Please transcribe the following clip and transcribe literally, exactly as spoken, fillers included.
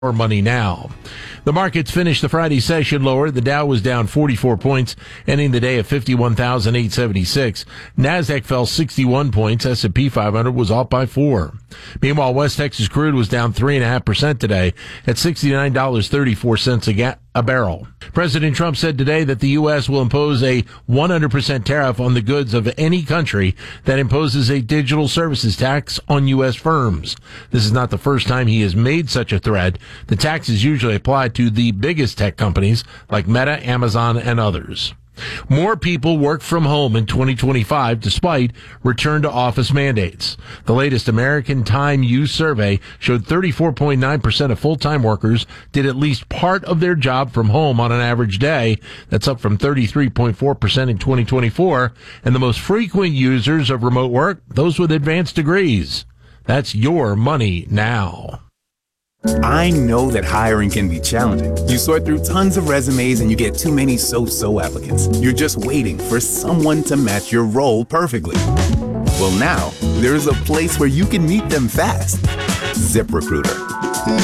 More money now. The markets finished the Friday session lower. The Dow was down forty-four points, ending the day at fifty-one thousand eight hundred seventy-six. NASDAQ fell sixty-one points. S and P five hundred was off by four. Meanwhile, West Texas crude was down three point five percent today at sixty-nine dollars and thirty-four cents a, ga- a barrel. President Trump said today that the U S will impose a one hundred percent tariff on the goods of any country that imposes a digital services tax on U S firms. This is not the first time he has made such a threat. The tax is usually applied to the biggest tech companies like Meta, Amazon, and others. More people work from home in twenty twenty-five despite return to office mandates. The latest American Time Use survey showed thirty-four point nine percent of full-time workers did at least part of their job from home on an average day. That's up from thirty-three point four percent in twenty twenty-four. And the most frequent users of remote work, those with advanced degrees. That's your money now. I know that hiring can be challenging. You sort through tons of resumes and you get too many so-so applicants. You're just waiting for someone to match your role perfectly. Well, now, there's a place where you can meet them fast. ZipRecruiter.